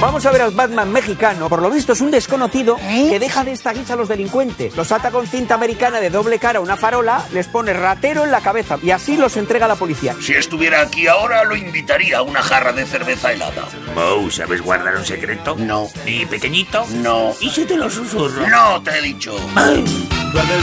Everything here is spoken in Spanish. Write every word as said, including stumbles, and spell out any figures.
Vamos a ver al Batman mexicano. Por lo visto es un desconocido ¿Eh? que deja de esta guisa a los delincuentes. Los ata con cinta americana de doble cara a una farola, les pone ratero en la cabeza y así los entrega a la policía. Si estuviera aquí ahora, lo invitaría a una jarra de cerveza helada. Moe, ¿sabes guardar un secreto? No. ¿Y pequeñito? No. ¿Y si te lo susurro? No, te he dicho. Ay. Guarda el